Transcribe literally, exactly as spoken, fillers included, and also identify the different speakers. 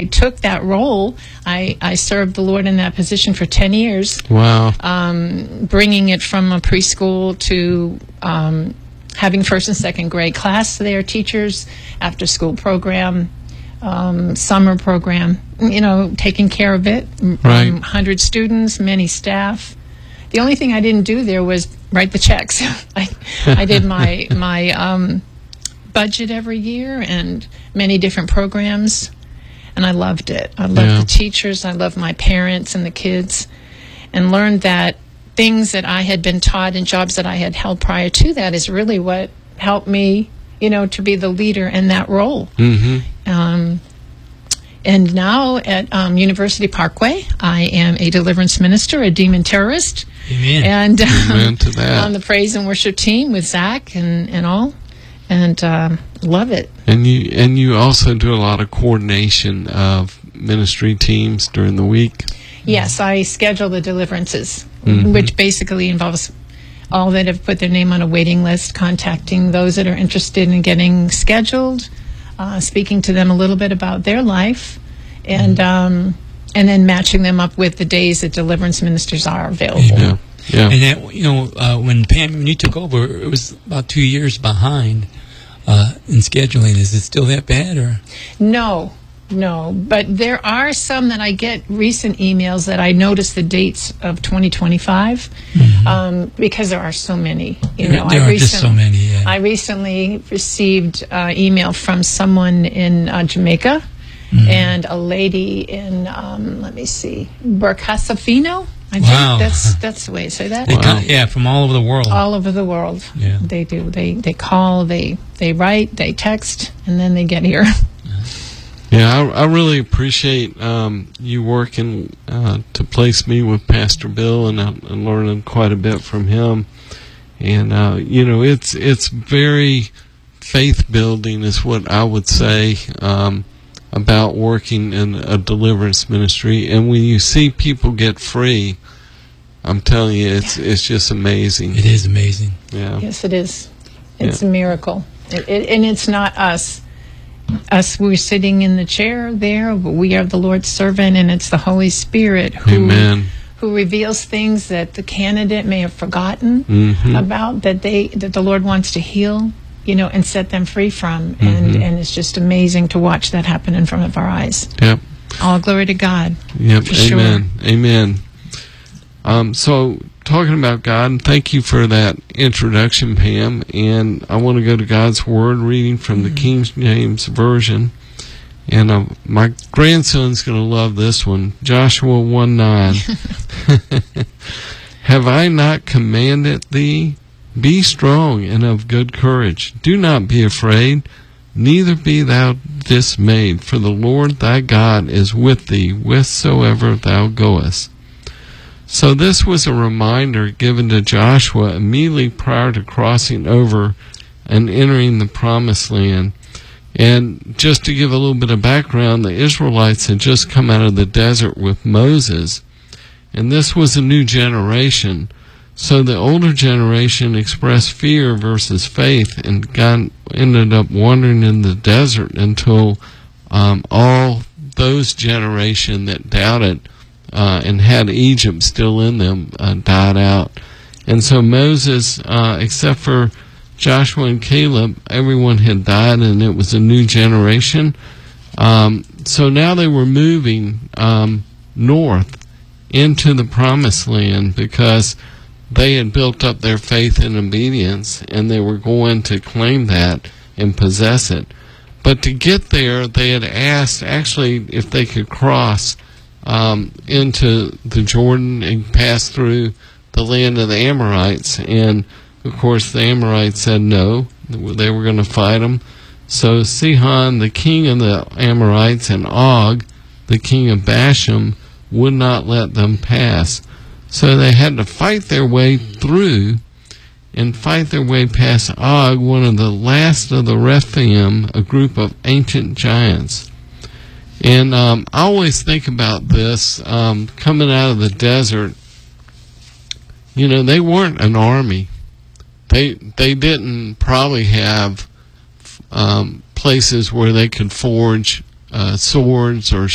Speaker 1: took that role. I, I served the Lord in that position for ten years.
Speaker 2: Wow.
Speaker 1: Um, bringing it from a preschool to um, having first and second grade class there, teachers, after school program, um, summer program, you know, taking care of it.
Speaker 2: Right.
Speaker 1: Um, one hundred students, many staff. The only thing I didn't do there was write the checks. I, I did my, my um, budget every year and many different programs, and I loved it. I loved
Speaker 2: Yeah.
Speaker 1: the teachers. I loved my parents and the kids, and learned that things that I had been taught in jobs that I had held prior to that is really what helped me, you know, to be the leader in that role.
Speaker 2: Mm-hmm.
Speaker 1: Um, and now at um, University Parkway, I am a deliverance minister, a demon terrorist.
Speaker 3: Amen.
Speaker 1: And um,
Speaker 2: Amen to that.
Speaker 1: on the praise and worship team with Zach and, and all. And um, love it.
Speaker 2: And you and you also do a lot of coordination of ministry teams during the week.
Speaker 1: Yes, I schedule the deliverances,
Speaker 2: Mhm.
Speaker 1: which basically involves all that have put their name on a waiting list, contacting those that are interested in getting scheduled, uh, speaking to them a little bit about their life, and um, and then matching them up with the days that deliverance ministers are available.
Speaker 2: Yeah, yeah.
Speaker 3: And that, you know, uh, when Pam, when you took over, it was about two years behind uh, in scheduling. Is it still that bad, or?
Speaker 1: No, no. But there are some that I get recent emails that I notice the dates of twenty twenty-five,
Speaker 3: Mm-hmm.
Speaker 1: um, because there are so many. You
Speaker 3: There-
Speaker 1: know,
Speaker 3: there
Speaker 1: I
Speaker 3: are just so many, yeah.
Speaker 1: I recently received uh, email from someone in uh, Jamaica,
Speaker 3: Mm-hmm.
Speaker 1: and a lady in um, let me see, Burkina. I think
Speaker 3: Wow.
Speaker 1: that's that's the way to say that.
Speaker 3: They
Speaker 2: Wow.
Speaker 3: come, yeah, from all over the world.
Speaker 1: All over the world,
Speaker 3: Yeah.
Speaker 1: they do. They they call, they they write, they text, and then they get here.
Speaker 2: Yeah, I, I really appreciate um, you working uh, to place me with Pastor Bill, and I'm I'm learning quite a bit from him. And uh, you know, it's it's very faith building, is what I would say, um, about working in a deliverance ministry. And when you see people get free, I'm telling you, it's it's just amazing.
Speaker 3: It is amazing.
Speaker 2: Yeah,
Speaker 1: Yes, it is. It's
Speaker 2: Yeah.
Speaker 1: a miracle. It, it, and it's not us. Us, we're sitting in the chair there, but we are the Lord's servant, and it's the Holy Spirit who
Speaker 2: Amen.
Speaker 1: who reveals things that the candidate may have forgotten
Speaker 2: Mhm.
Speaker 1: about, that they that the Lord wants to heal, you know, and set them free from. And
Speaker 2: Mhm.
Speaker 1: and it's just amazing to watch that happen in front of our eyes.
Speaker 2: Yep.
Speaker 1: All glory to God.
Speaker 2: Yep.
Speaker 1: For sure.
Speaker 2: Amen. Amen. Um, so, talking about God, and thank you for that introduction, Pam. And I want to go to God's Word, reading from the King James Version. And uh, my grandson's going to love this one. Joshua one nine. Have I not commanded thee? Be strong and of good courage. Do not be afraid, neither be thou dismayed, for the Lord thy God is with thee whithersoever thou goest. So this was a reminder given to Joshua immediately prior to crossing over and entering the Promised Land. And just to give a little bit of background, the Israelites had just come out of the desert with Moses, and this was a new generation. So the older generation expressed fear versus faith, and God ended up wandering in the desert until um, all those generation that doubted uh, and had Egypt still in them uh, died out. And so Moses, uh, except for Joshua and Caleb, everyone had died, and it was a new generation. Um, so now they were moving um, north into the Promised Land because they had built up their faith and obedience, and they were going to claim that and possess it. But to get there, they had asked, actually, if they could cross um, into the Jordan and pass through the land of the Amorites. And, of course, the Amorites said no. They were going to fight them. So Sihon, the king of the Amorites, and Og, the king of Bashan, would not let them pass. So they had to fight their way through and fight their way past Og, one of the last of the Rephaim, a group of ancient giants. And um, I always think about this, um, coming out of the desert. You know, they weren't an army. They they didn't probably have um, places where they could forge uh, swords or